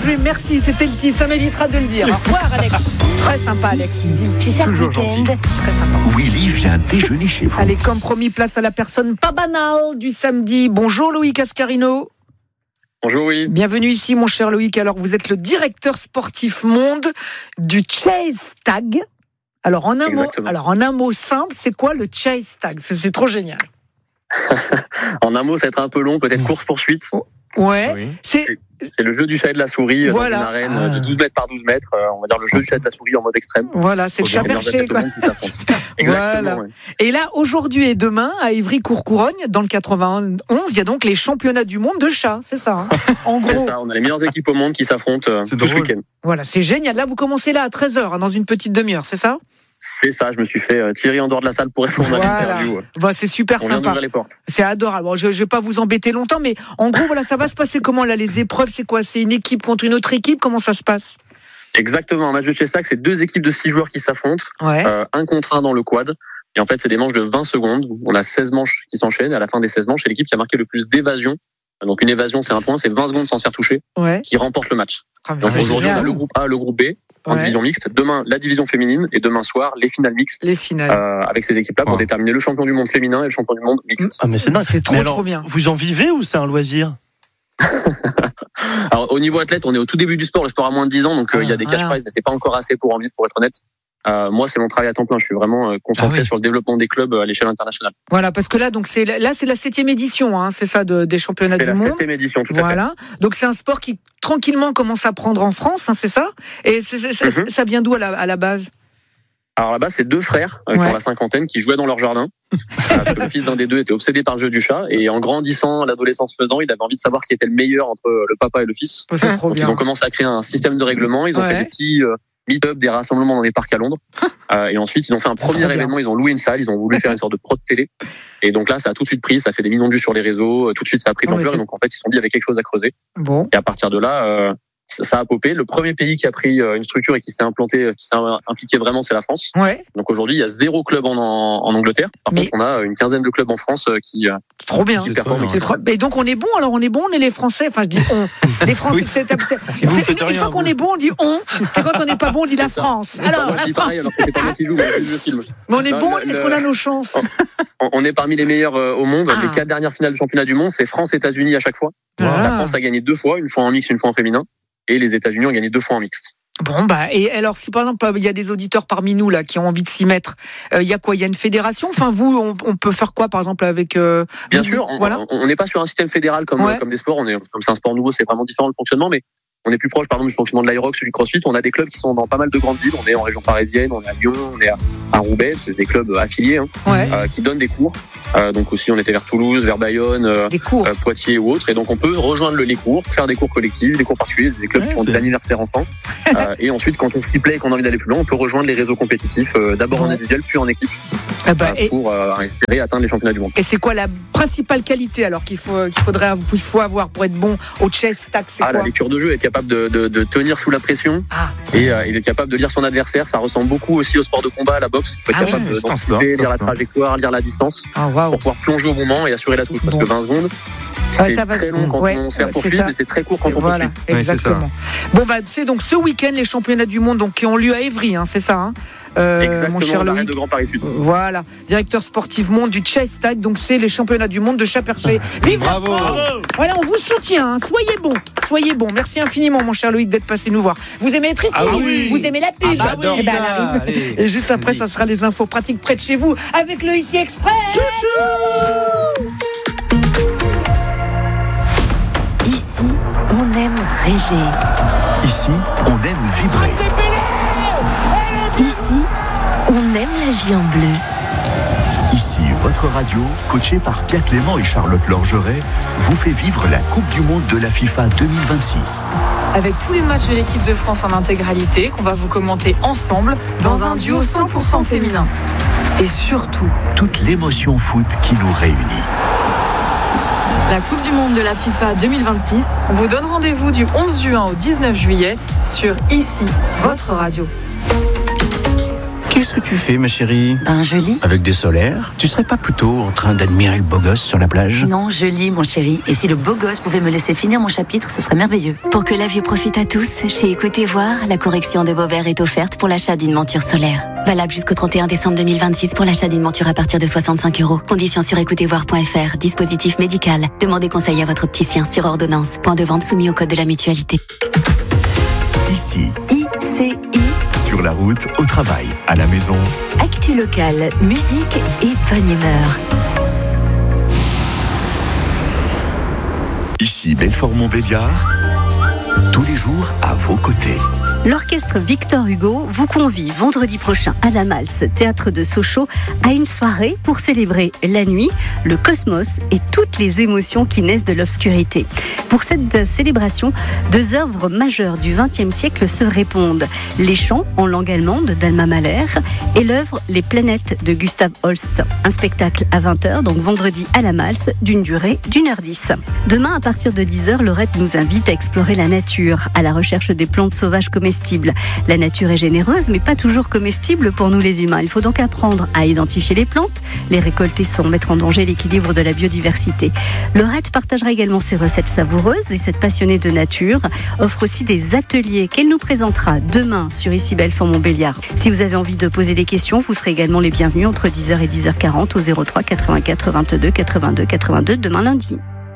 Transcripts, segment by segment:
Dream, merci, c'était le titre, ça m'évitera de le dire. Au revoir Alex. Très sympa Alex. Chaque week-end, Très sympa. Willy vient déjeuner chez vous. Allez, comme promis, place à la personne pas banale du samedi. Bonjour Loïc Ascarino. Bonjour, oui. Bienvenue ici, mon cher Loïc. Alors, vous êtes le directeur sportif monde du Chase Tag. Alors, en un mot simple, c'est quoi le Chase Tag ? C'est trop génial. En un mot, ça va être un peu long, peut-être course-poursuite. Ouais. Oui. C'est le jeu du chat et de la souris dans une arène de 12 mètres par 12 mètres. On va dire le jeu du chat et de la souris en mode extrême. Voilà, c'est le chat perché, quoi. Exactement. Voilà. Ouais. Et là, aujourd'hui et demain, à Ivry-Courcouronnes, dans le 91, il y a donc les championnats du monde de chats, c'est ça, hein. En gros. C'est ça, on a les meilleures équipes au monde qui s'affrontent tout ce week-end. Voilà, c'est génial. Là, vous commencez là à 13h, dans une petite demi-heure, c'est ça ? C'est ça, je me suis fait tirer en dehors de la salle pour répondre à l'interview. Bah, c'est super on sympa. vient d'ouvrir les portes. C'est adorable. Bon, je vais pas vous embêter longtemps, mais en gros, voilà, ça va se passer comment là, les épreuves, c'est quoi ? C'est une équipe contre une autre équipe ? Comment ça se passe ? Exactement, un match de Chessac, c'est 2 équipes de 6 joueurs qui s'affrontent, 1 contre 1 dans le quad. Et en fait, c'est des manches de 20 secondes. On a 16 manches qui s'enchaînent. Et à la fin des 16 manches, c'est l'équipe qui a marqué le plus d'évasion. Donc une évasion, c'est un point, c'est 20 secondes sans se faire toucher, qui remporte le match. Donc aujourd'hui, on a le groupe A, le groupe B, en division mixte. Demain, la division féminine. Et demain soir, les finales mixtes. Les finales. Avec ces équipes-là pour déterminer le champion du monde féminin et le champion du monde mixte. Ah, mais c'est dingue. C'est trop bien. Vous en vivez ou c'est un loisir ? Alors, au niveau athlète, on est au tout début du sport. Le sport a moins de 10 ans, donc il y a des cash prizes, mais c'est pas encore assez pour en vivre, pour être honnête. Moi, c'est mon travail à temps plein. Je suis vraiment concentré sur le développement des clubs à l'échelle internationale. Voilà, parce que là, donc c'est la 7e édition, hein, c'est ça, des championnats du monde. C'est la 7e édition, tout à fait. Voilà. Donc c'est un sport qui tranquillement commence à prendre en France, hein, c'est ça. Et ça vient d'où à la base ? Alors là-bas, c'est 2 frères qui ont la cinquantaine qui jouaient dans leur jardin. Parce que le fils d'un des 2 était obsédé par le jeu du chat et en grandissant, l'adolescence faisant, il avait envie de savoir qui était le meilleur entre le papa et le fils. C'est trop Donc bien. Ils ont commencé à créer un système de règlement. Ils ont fait des petits meet-up, des rassemblements dans des parcs à Londres. Et ensuite, ils ont fait un premier événement. Ils ont loué une salle. Ils ont voulu faire une sorte de pro de télé. Et donc là, ça a tout de suite pris. Ça fait des millions de vues sur les réseaux. Tout de suite, ça a pris de l'ampleur. Et donc en fait, ils se sont dit, il y avait quelque chose à creuser. Bon. Et à partir de là, ça a popé. Le premier pays qui a pris une structure et qui s'est implanté, qui s'est impliqué vraiment, c'est la France. Ouais. Donc aujourd'hui, il y a 0 club en Angleterre. Par contre, on a une quinzaine de clubs en France qui trop bien. performent. Et donc on est bon. Alors on est les Français. Enfin, je dis on. Les Français. Une fois qu'on est bon, on dit on. Et quand on n'est pas bon, on dit la France. Alors la France. Pareil, alors que c'est pas moi qui joue, mais je filme. Mais on est bon. Est-ce qu'on a nos chances ? On est parmi les meilleurs au monde. Les 4 dernières finales du championnat du monde, c'est France-États-Unis à chaque fois. La France a gagné 2 fois, une fois en mixte, une fois en féminin. Et les États-Unis ont gagné 2 fois en mixte. Bon, et alors, si par exemple, il y a des auditeurs parmi nous, là, qui ont envie de s'y mettre, il y a quoi ? Il y a une fédération ? Enfin, vous, on peut faire quoi, par exemple, avec, Bien sûr, on n'est pas sur un système fédéral comme des sports. Comme c'est un sport nouveau, c'est vraiment différent le fonctionnement, mais on est plus proche, par exemple, du fonctionnement de l'Aerox ou du CrossFit. On a des clubs qui sont dans pas mal de grandes villes. On est en région parisienne, on est à Lyon, on est à Roubaix. C'est des clubs affiliés, qui donnent des cours. Donc aussi, on était vers Toulouse, vers Bayonne, Poitiers ou autres. Et donc, on peut rejoindre les cours, faire des cours collectifs, des cours particuliers, des clubs qui font des anniversaires enfants. Et ensuite, quand on s'y plaît et qu'on a envie d'aller plus loin, on peut rejoindre les réseaux compétitifs, d'abord en individuel, puis en équipe, pour espérer atteindre les championnats du monde. Et c'est quoi la principale qualité alors qu'il faut avoir pour être bon au chess tag ? C'est quoi ? La lecture de jeu, être capable de tenir sous la pression et il est capable de lire son adversaire. Ça ressemble beaucoup aussi au sport de combat, à la boxe. Il faut être capable d'anticiper, lire la trajectoire, lire la distance pour pouvoir plonger au moment et assurer la touche. Parce que 20 secondes, c'est très long quand on se fait poursuivre, mais c'est très court quand on poursuit. Exactement. Bon, c'est donc ce week-end les championnats du monde qui ont lieu à Évry, c'est ça, exactement, mon cher Loïc. De Grand Paris Sud. Voilà, directeur sportif monde du Chase Tag, donc c'est les championnats du monde de chat perché. Vive la France ! Voilà, on vous soutient, soyez bons. Merci infiniment, mon cher Loïc, d'être passé nous voir. Vous aimez être ici ? Vous aimez la pub ? Elle arrive. Et juste après, ça sera les infos pratiques près de chez vous avec le Ici Express. Ici, on aime rêver. Ici, on aime vibrer. Ici, on aime la vie en bleu. Ici, votre radio, coachée par Pierre Clément et Charlotte Lorgeret, vous fait vivre la Coupe du Monde de la FIFA 2026. Avec tous les matchs de l'équipe de France en intégralité, qu'on va vous commenter ensemble dans un duo 100% féminin. Et surtout, toute l'émotion foot qui nous réunit. La Coupe du Monde de la FIFA 2026 vous donne rendez-vous du 11 juin au 19 juillet sur Ici, votre radio. Qu'est-ce que tu fais, ma chérie? Je lis. Avec des solaires? Tu serais pas plutôt en train d'admirer le beau gosse sur la plage? Non, je lis, mon chéri. Et si le beau gosse pouvait me laisser finir mon chapitre, ce serait merveilleux. Pour que la vue profite à tous, chez Écoutez Voir, la correction de vos verres est offerte pour l'achat d'une monture solaire. Valable jusqu'au 31 décembre 2026 pour l'achat d'une monture à partir de 65 €. Conditions sur écoutezvoir.fr. Dispositif médical. Demandez conseil à votre opticien sur ordonnance. Point de vente soumis au code de la mutualité. Ici, ICI. sur la route, au travail, à la maison. Actu locale, musique et bonne humeur. Ici, Belfort-Montbéliard. Tous les jours, à vos côtés. L'orchestre Victor Hugo vous convie vendredi prochain à la Malse, théâtre de Sochaux, à une soirée pour célébrer la nuit, le cosmos et toutes les émotions qui naissent de l'obscurité. Pour cette célébration, 2 œuvres majeures du XXe siècle se répondent. Les chants en langue allemande d'Alma Mahler et l'œuvre Les planètes de Gustav Holst. Un spectacle à 20h, donc vendredi à la Malse, d'une durée d'1h10. Demain, à partir de 10h, Laurette nous invite à explorer la nature, à la recherche des plantes sauvages comestibles. La nature est généreuse, mais pas toujours comestible pour nous les humains. Il faut donc apprendre à identifier les plantes, les récolter sans mettre en danger l'équilibre de la biodiversité. Laurette partagera également ses recettes savoureuses et cette passionnée de nature offre aussi des ateliers qu'elle nous présentera demain sur Ici Belfort-Montbéliard. Si vous avez envie de poser des questions, vous serez également les bienvenus entre 10h et 10h40 au 03 84 22 82 82 demain lundi.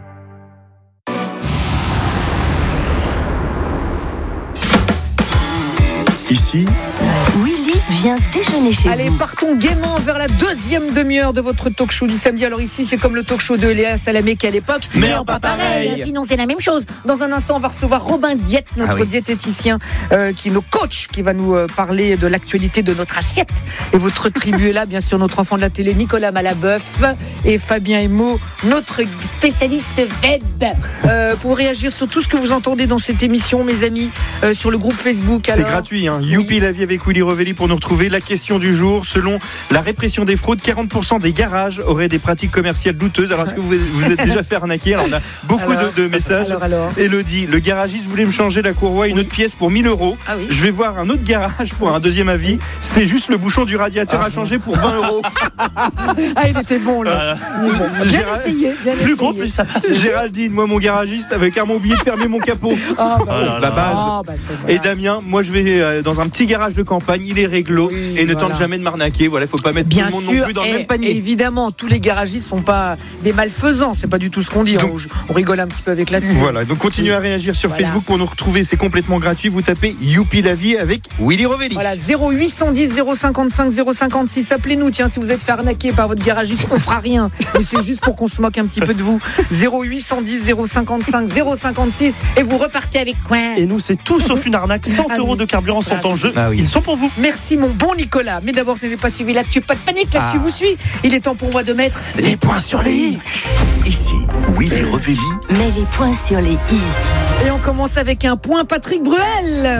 Ici, Willy vient déjeuner chez Allez, vous. partons gaiement vers la deuxième demi-heure de votre talk show du samedi. Alors ici, c'est comme le talk show de Léa Salamé qu'à l'époque, mais pas pareil. Sinon, c'est la même chose. Dans un instant, on va recevoir Robin Diette, notre diététicien, qui est nos coach, qui va nous parler de l'actualité de notre assiette. Et votre tribu est là, bien sûr, notre enfant de la télé, Nicolas Malabeuf, et Fabien Emo, notre spécialiste web. Pour réagir sur tout ce que vous entendez dans cette émission, mes amis, sur le groupe Facebook. C'est gratuit, hein. Youpi la vie avec Willy Revelli pour nous retrouver. La question du jour, selon la répression des fraudes, 40% des garages auraient des pratiques commerciales douteuses. Alors, est-ce que vous êtes déjà fait arnaquer? Alors, on a beaucoup de messages. Alors. Elodie, le garagiste voulait me changer la courroie, une autre pièce pour 1000 €. Ah oui. Je vais voir un autre garage pour un deuxième avis. C'était juste le bouchon du radiateur à changer pour 20 €. Ah, il était bon, là. Bien essayé. Plus gros, plus ça passe. Géraldine, moi, mon garagiste, avait carrément oublié de fermer mon capot. La base. Et Damien, moi, je vais dans un petit garage de campagne, il est réglo et ne tente jamais de m'arnaquer. Voilà, il faut pas mettre tout le monde non plus dans le même panier. Évidemment, tous les garagistes sont pas des malfaisants, c'est pas du tout ce qu'on dit. Donc, on rigole un petit peu avec là-dessus. Voilà, donc continuez à réagir sur Facebook pour nous retrouver, c'est complètement gratuit. Vous tapez Youpi la vie avec Willy Revelli. Voilà, 0810 055 056. Appelez-nous, tiens, si vous êtes fait arnaquer par votre garagiste, on fera rien. Mais c'est juste pour qu'on se moque un petit peu de vous. 0810 055 056 et vous repartez avec quoi? Et nous, c'est tout sauf une arnaque. 100 € de carburant sont en jeu. Ils sont pour vous. Merci mon bon Nicolas. Mais d'abord, si vous n'avez pas suivi l'actu, pas de panique, l'actu vous suit. Il est temps pour moi de mettre les points sur les i. Ici, Willy Revelli. Mets les points sur les i. Et on commence avec un point Patrick Bruel.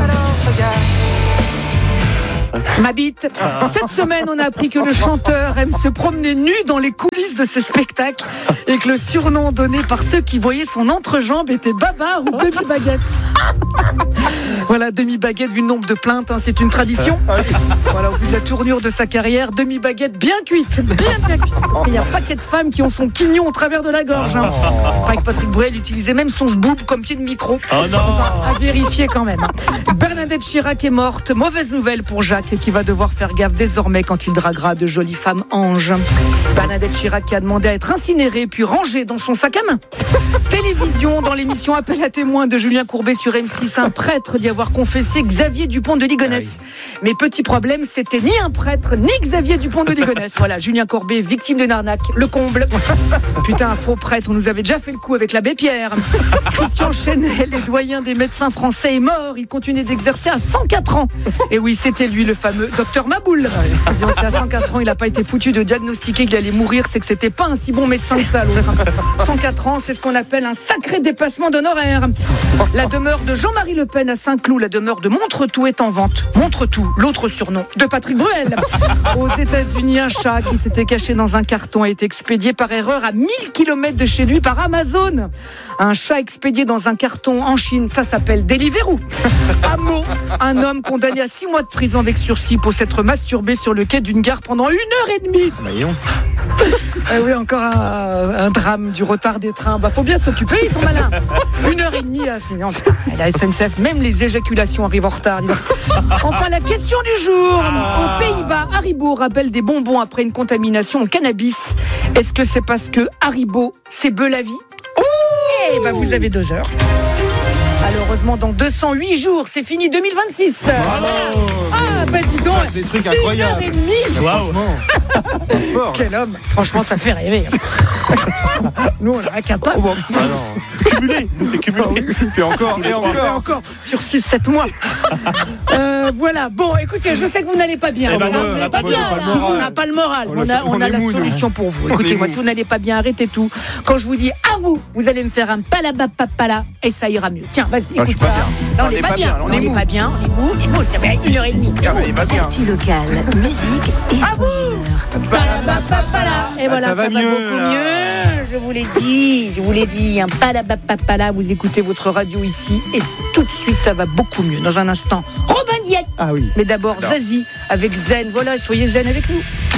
Ma bite. Cette semaine, on a appris que le chanteur aime se promener nu dans les coulisses de ses spectacles et que le surnom donné par ceux qui voyaient son entrejambe était Babar ou Demi-Baguette. Voilà, Demi-Baguette, vu le nombre de plaintes, hein, c'est une tradition. Voilà, au vu de la tournure de sa carrière, Demi-Baguette bien cuite. Bien cuite. Parce qu'il y a un paquet de femmes qui ont son quignon au travers de la gorge. Hein. Avec Patrick Bruel utilisait même son sboob comme pied de micro. À vérifier quand même. Bernadette Chirac est morte. Mauvaise nouvelle pour Jacques, qui va devoir faire gaffe désormais quand il draguera de jolies femmes anges. Bernadette Chirac qui a demandé à être incinérée puis rangée dans son sac à main. Télévision, dans l'émission Appel à témoins de Julien Courbet sur M6, un prêtre d'y avoir confessé Xavier Dupont de Ligonnès. Mais petit problème, c'était ni un prêtre ni Xavier Dupont de Ligonnès. Voilà, Julien Courbet, victime d'une arnaque, le comble. Putain, un faux prêtre, on nous avait déjà fait le coup avec l'abbé Pierre. Christian Chenel, le doyen des médecins français, est mort. Il continuait d'exercer à 104 ans. Et oui, c'était lui, le fameux docteur Maboul. C'est à 104 ans, il n'a pas été foutu de diagnostiquer qu'il allait mourir, c'est que c'était pas un si bon médecin que ça, l'autre. 104 ans, c'est ce qu'on appelle un sacré dépassement d'honoraires. La demeure de Jean-Marie Le Pen à Saint-Cloud Saint-Cloud, la demeure de Montretout est en vente. Montretout, l'autre surnom de Patrick Bruel. Aux États-Unis, un chat qui s'était caché dans un carton a été expédié par erreur à 1000 km de chez lui par Amazon. Un chat expédié dans un carton en Chine, ça s'appelle Deliveroo. À Meaux, un homme condamné à 6 mois de prison avec sursis pour s'être masturbé sur le quai d'une gare pendant 1h30. Oui, encore un drame du retard des trains. Faut bien s'occuper, ils sont malins. 1h30, sinon la SNCF, même les éjaculations arrivent en retard. Enfin, la question du jour. Aux Pays-Bas, Haribo rappelle des bonbons après une contamination au cannabis. Est-ce que c'est parce que Haribo, c'est beu la vie? Vous avez 2 heures. Malheureusement, dans 208 jours, c'est fini 2026. Bravo. Dis donc, c'est des trucs incroyables. 1h30. Wow. C'est un sport. Quel homme. Franchement, ça fait rêver. Nous, on est incapables. Cumulé. Nous fait cumuler. Puis encore. Sur 6-7 mois. Voilà. Bon, écoutez, je sais que vous n'allez pas bien. Vous n'allez pas bien. On n'a pas le moral. On a la solution pour vous. Écoutez, moi, si vous n'allez pas bien, arrêtez tout. Quand je vous dis à vous allez me faire un palabapapala et ça ira mieux. Tiens, vas-y, écoute ça. On n'est pas bien. On est pas bien. On est mou. Ça fait 1h30. Actu local, musique et Palabapapala. Et voilà, ça va beaucoup mieux. Je vous l'ai dit. Un palabapapala. Vous écoutez votre radio ici et tout de suite, ça va beaucoup mieux. Dans un instant, Robin Diet. Ah oui. Mais d'abord, Zazie avec Zen. Voilà, soyez zen avec nous.